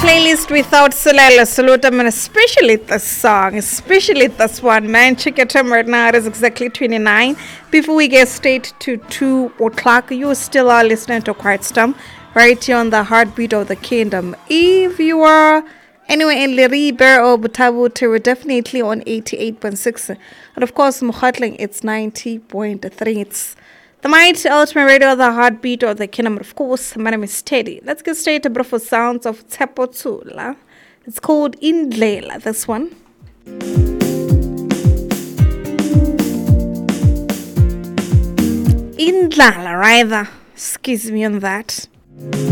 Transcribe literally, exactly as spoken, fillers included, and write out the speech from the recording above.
playlist without Sulela Salutam, and especially this song, especially this one, man. Check your time right now. It is exactly twenty-nine. Before we get straight to two o'clock, you still are listening to Quiet Storm right here on the Heartbeat of the Kingdom. If you are anywhere in Leribe or Butabu, we're definitely on eighty-eight point six. And of course, Mukhatling, it's ninety point three. It's the Mighty Ultimate Radio, the Heartbeat of the Kingdom. Of course, my name is Teddy. Let's get straight to beautiful sounds of Tepotsula. It's called Indlela, this one. Indlala, rather. Excuse me on that.